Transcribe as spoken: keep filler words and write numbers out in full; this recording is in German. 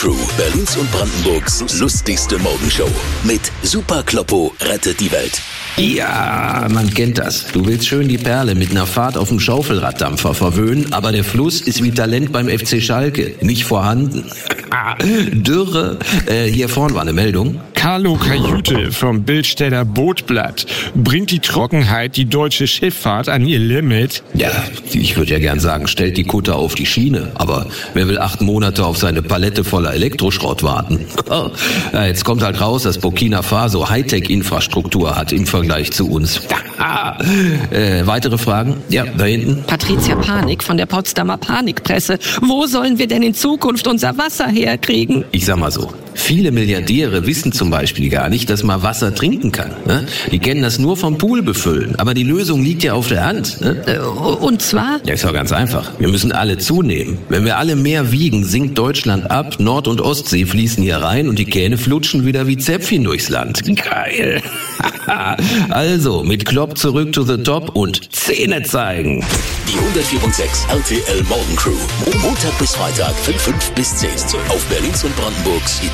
Morgencrew, Berlins und Brandenburgs lustigste Morgenshow. Mit Super Kloppo rettet die Welt. Ja, man kennt das. Du willst schön die Perle mit einer Fahrt auf dem Schaufelraddampfer verwöhnen, aber der Fluss ist wie Talent beim F C Schalke. Nicht vorhanden. Dürre. Äh, hier vorne war eine Meldung. Carlo Kajüte vom Bildsteller Bootblatt bringt die Trockenheit die deutsche Schifffahrt an ihr Limit. Ja, ich würde ja gern sagen, stellt die Kutter auf die Schiene. Aber wer will acht Monate auf seine Palette voller Elektroschrott warten? Ja, jetzt kommt halt raus, dass Burkina Faso Hightech-Infrastruktur hat im Vergleich zu uns. äh, weitere Fragen? Ja, da hinten. Patricia Panik von der Potsdamer Panikpresse. Wo sollen wir denn in Zukunft unser Wasser herkriegen? Ich sag mal so, viele Milliardäre wissen zum Beispiel gar nicht, dass man Wasser trinken kann. Ne? Die kennen das nur vom Pool befüllen. Aber die Lösung liegt ja auf der Hand. Ne? Äh, und zwar? Ja, ist doch ganz einfach. Wir müssen alle zunehmen. Wenn wir alle mehr wiegen, sinkt Deutschland ab, Nord- und Ostsee fließen hier rein und die Kähne flutschen wieder wie Zäpfchen durchs Land. Geil. Also, mit Klopp zurück to the top und Zähne zeigen. Die hundertvier Komma sechs R T L Morgencrew. Montag bis Freitag von fünf bis zehn. Auf Berlins und Brandenburgs